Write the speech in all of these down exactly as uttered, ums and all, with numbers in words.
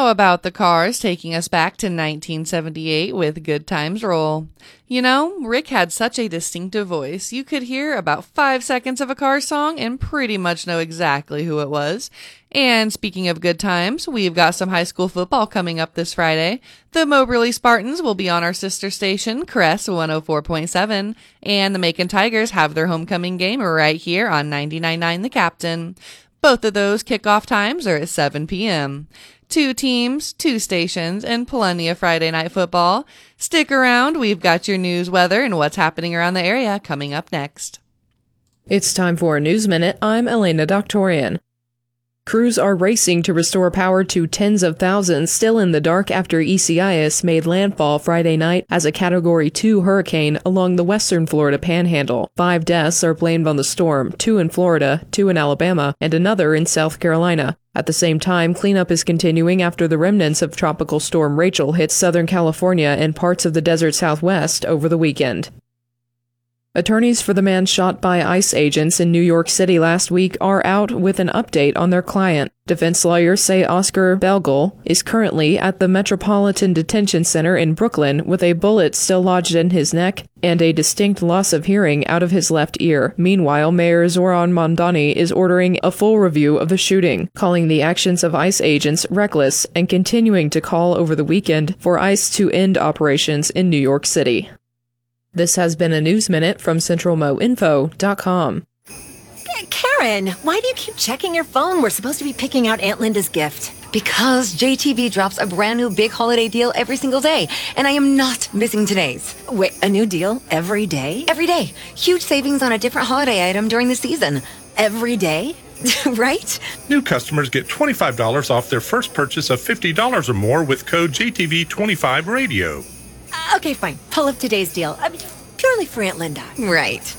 How about the Cars taking us back to nineteen seventy-eight with Good Times Roll? You know, Rick had such a distinctive voice, you could hear about five seconds of a Cars song and pretty much know exactly who it was. And speaking of good times, we've got some high school football coming up this Friday. The Moberly Spartans will be on our sister station, Crest one oh four point seven, and the Macon Tigers have their homecoming game right here on ninety-nine point nine The Captain. Both of those kickoff times are at seven p.m. Two teams, two stations, and plenty of Friday night football. Stick around, we've got your news, weather, and what's happening around the area coming up next. It's time for a News Minute. I'm Elena Doctorian. Crews are racing to restore power to tens of thousands still in the dark after Isaias made landfall Friday night as a Category two hurricane along the western Florida panhandle. Five deaths are blamed on the storm, two in Florida, two in Alabama, and another in South Carolina. At the same time, cleanup is continuing after the remnants of Tropical Storm Rachel hit Southern California and parts of the desert Southwest over the weekend. Attorneys for the man shot by ICE agents in New York City last week are out with an update on their client. Defense lawyers say Oscar Belgel is currently at the Metropolitan Detention Center in Brooklyn with a bullet still lodged in his neck and a distinct loss of hearing out of his left ear. Meanwhile, Mayor Zoran Mondani is ordering a full review of the shooting, calling the actions of ICE agents reckless and continuing to call over the weekend for ICE to end operations in New York City. This has been a News Minute from Central Mo Info dot com. Karen, why do you keep checking your phone? We're supposed to be picking out Aunt Linda's gift. Because J T B drops a brand new big holiday deal every single day, and I am not missing today's. Wait, a new deal every day? Every day. Huge savings on a different holiday item during the season. Every day? Right? New customers get twenty-five dollars off their first purchase of fifty dollars or more with code J T V twenty-five radio. Okay, fine. Pull up today's deal. I mean, purely for Aunt Linda. Right.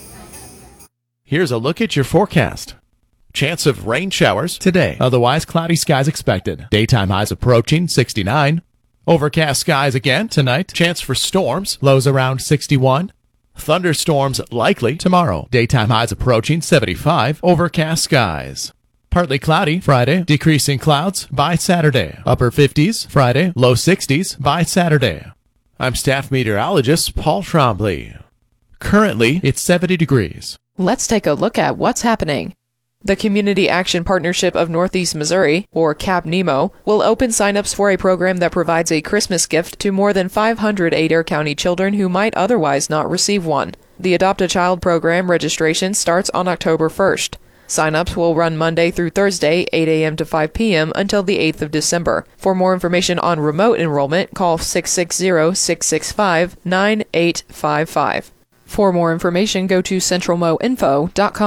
Here's a look at your forecast. Chance of rain showers today. Otherwise, cloudy skies expected. Daytime highs approaching sixty-nine. Overcast skies again tonight. Chance for storms. Lows around sixty-one. Thunderstorms likely tomorrow. Daytime highs approaching seventy-five. Overcast skies. Partly cloudy Friday. Decreasing clouds by Saturday. Upper fifties Friday. Low sixties by Saturday. I'm staff meteorologist Paul Trombley. Currently, it's seventy degrees. Let's take a look at what's happening. The Community Action Partnership of Northeast Missouri, or CAP-NEMO, will open signups for a program that provides a Christmas gift to more than five hundred Adair County children who might otherwise not receive one. The Adopt a Child program registration starts on October first. Signups will run Monday through Thursday, eight a.m. to five p.m. until the eighth of December. For more information on remote enrollment, call six six zero, six six five, nine eight five five. For more information, go to central mo info dot com.